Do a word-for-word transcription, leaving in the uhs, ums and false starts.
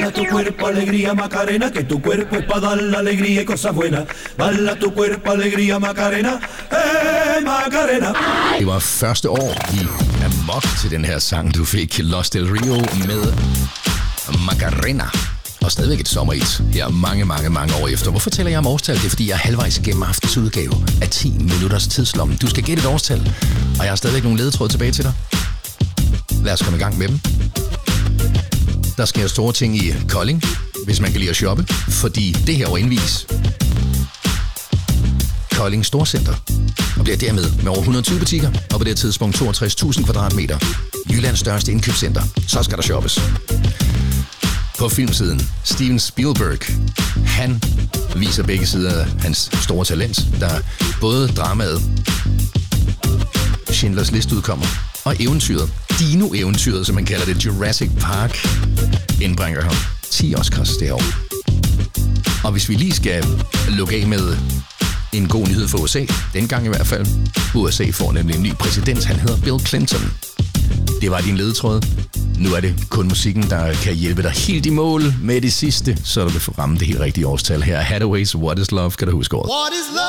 Bala tu cuerpo, alegría, Macarena, que tu cuerpo es para dar la alegría y cosas buenas. Bala tu cuerpo, alegría, Macarena, eh, Macarena. Det var første år i amok til den her sang, du fik, Los Del Rio med Macarena. Og stadigvæk et sommerhit her mange, mange, mange år efter. Hvorfor taler jeg om årstal? Det er, fordi jeg er halvvejs igennem aftens udgave af ti minutters tidslomme. Du skal gætte et årstal, og jeg har stadigvæk nogle ledetråde tilbage til dig. Lad os komme i gang med dem. Der sker store ting i Kolding, hvis man kan lide at shoppe, fordi det her år indvis Kolding Storcenter, og bliver dermed med over et hundrede og tyve butikker, og på det tidspunkt toogtres tusind kvadratmeter. Jyllands største indkøbscenter. Så skal der shoppes. På filmsiden, Steven Spielberg, han viser begge sider af hans store talent, der både dramaet Schindlers List udkommer, og eventyret, Dino-eventyret, som man kalder det, Jurassic Park, indbringer ham ti Oscars det år. Og hvis vi lige skal lukke af med en god nyhed for U S A, dengang i hvert fald, U S A får nemlig en ny præsident, han hedder Bill Clinton. Det var din ledetråd. Nu er det kun musikken, der kan hjælpe dig helt i mål med det sidste, så du vil få ramme det helt rigtige årstal her. Hathaways What is Love, kan du huske året.